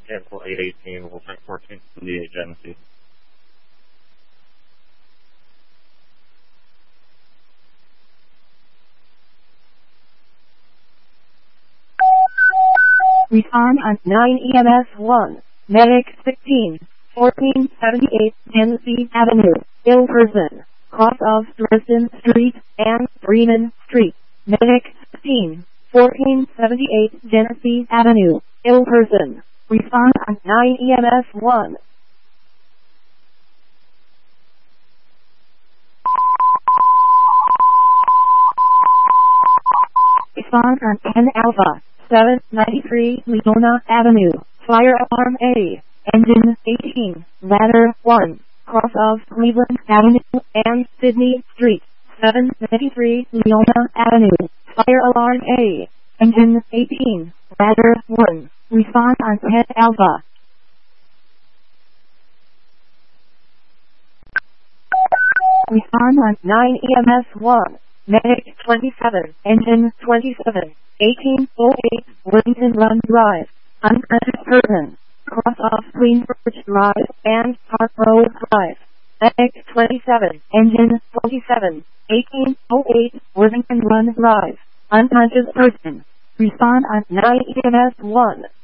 cancel 818, we'll check 1478 Genesee. Respond on 9 EMS 1, Medic 16, 1478 Genesee Avenue, ill person, cross of Dresden Street and Bremen Street. Medic 16, 1478 Genesee Avenue, ill person. Respond on 9 EMS 1. Respond on 10 Alpha, 793 Leona Avenue, fire alarm A, engine 18, ladder 1, cross of Cleveland Avenue and Sydney Street, 793 Leona Avenue, fire alarm A, engine 18, ladder 1, respond on 10 Alpha. Respond on 9 EMS 1, Medic 27, engine 27, 1808 Worthington Run Drive, unconscious person, cross off Queensbridge Drive and Park Road Drive. Medic 27, engine 27, 1808 Worthington Run Drive, unconscious person. Respond on 9 EMS 1.